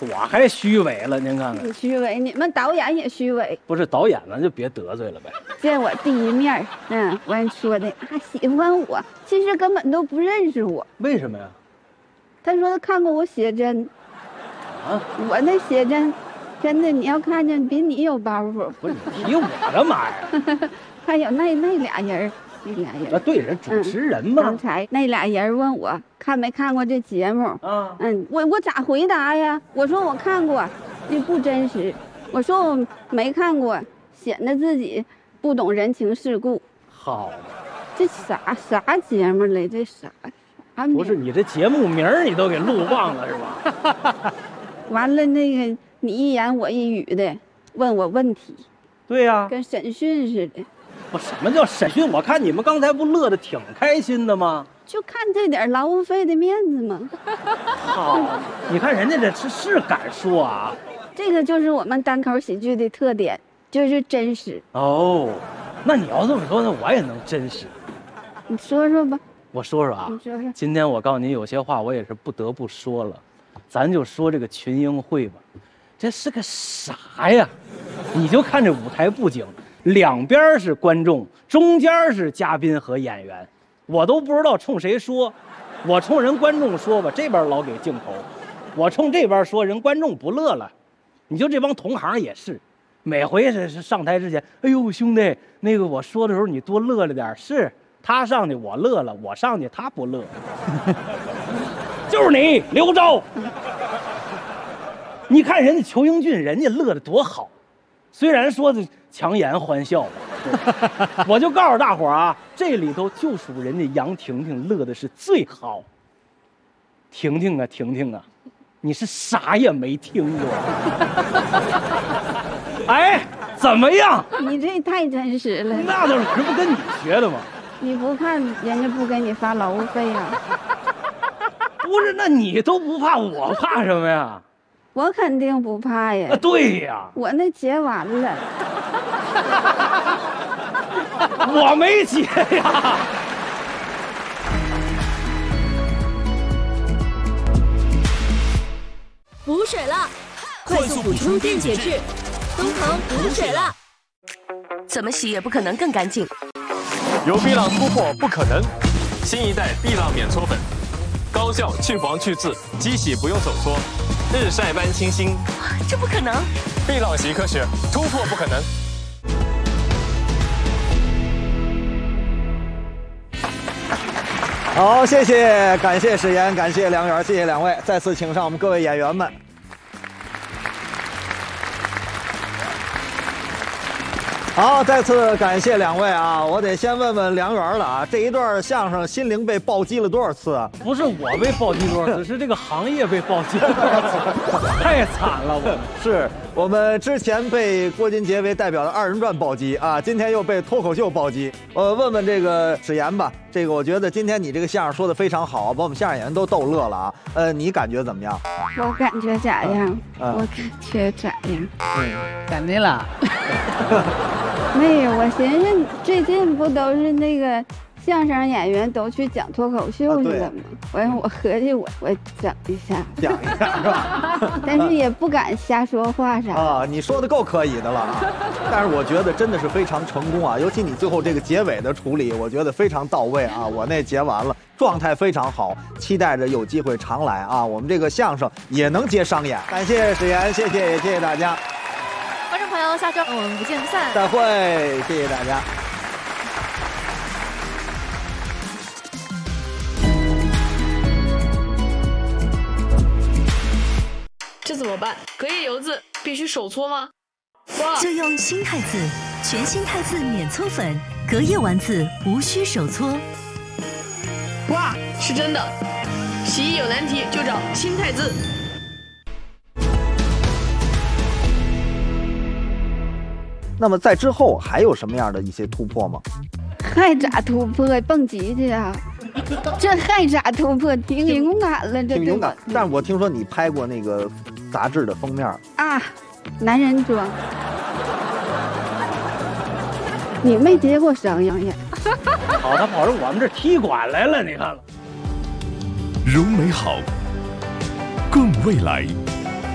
我还虚伪了，您看看。 你虚伪，你们导演也虚伪。 不是导演呢，就别得罪了呗。 见我第一面，完说的还喜欢我，其实根本都不认识我。 为什么呀？ 他说他看过我写真， 啊， 我那写真，真的你要看见比你有包袱。 不是你提我干嘛呀？ 还有那俩人。 啊，对，人主持人嘛。 刚才那俩人问我看没看过这节目啊， 我咋回答呀？我说我看过，那不真实。我说我没看过，显得自己不懂人情世故。 好， 这啥节目来？这啥不是你这节目名你都给录忘了是吧？ 完了那个你一言我一语的问我问题。 对呀， 跟审讯似的。 我什么叫审讯？我看你们刚才不乐得挺开心的吗？ 就看这点劳务费的面子嘛。 好，你看人家这是敢说啊。 这个就是我们单口喜剧的特点，就是真实。 哦，那你要这么说，那我也能真实。 你说说吧。 我说说啊。 你说说。 今天我告诉你，有些话我也是不得不说了。咱就说这个群英会吧，这是个啥呀？你就看这舞台布景。两边是观众，中间是嘉宾和演员，我都不知道冲谁说。我冲人观众说吧，这边老给镜头；我冲这边说，人观众不乐了。你就这帮同行也是，每回是上台之前，哎呦兄弟，那个我说的时候你多乐了点，是他上去我乐了，我上去他不乐，就是你刘钊。你看人家裘英俊，人家乐得多好。虽然说的强颜欢笑吧，我就告诉大伙儿啊，这里头就属人家杨婷婷乐的是最好。婷婷啊，婷婷啊，你是啥也没听过。哎，怎么样？ 你这太真实了。 那都是这不跟你学的吗？ 你不看人家不给你发劳务费啊？ 不是，那你都不怕，我怕什么呀？ 我肯定不怕呀。 对呀， 我那结完了。 我没结呀。 补水了，快速补充电解质，东航补水了。怎么洗也不可能更干净。 有碧浪突破不可能，新一代碧浪免搓粉，高效去黄去渍，机洗不用手搓。日晒般清新， 这不可能！ 碧浪洗科学，突破不可能。 好，谢谢，感谢史岩，感谢梁元，谢谢两位，再次请上我们各位演员们。好，再次感谢两位啊！我得先问问梁元了啊，这一段相声心灵被暴击了多少次啊？ 不是我被暴击多少次，是这个行业被暴击了多少次，太惨了！ 是我们之前被郭金杰为代表的二人转暴击啊，今天又被脱口秀暴击。问问这个史岩吧，这个我觉得今天你这个相声说的非常好，把我们相声演员都逗乐了啊。你感觉怎么样？ 我感觉咋样？我感觉咋样？ 感觉了。 没有，我寻思最近不都是那个相声演员都去讲脱口秀去了吗？我合计我整一下是吧？ 但是也不敢瞎说话啥啊。你说的够可以的了啊，但是我觉得真的是非常成功啊，尤其你最后这个结尾的处理，我觉得非常到位啊。我那结完了，状态非常好，期待着有机会常来啊。我们这个相声也能接商演。感谢史岩，谢谢，也谢谢大家。 观众朋友，下周我们不见不散。 再会，谢谢大家。 这怎么办？隔夜油渍必须手搓吗？ 就用新汰渍，全新汰渍免搓粉，隔夜丸子无需手搓。 哇，是真的！洗衣有难题就找新汰渍。 那么在之后还有什么样的一些突破吗？ 还咋突破？蹦极去啊！这还咋突破？挺勇敢了，这挺勇敢。但是我听说你拍过那个杂志的封面啊，男人装。你没接过商演呀？ 好，他跑到我们这踢馆来了，你看了。 容美好，更未来。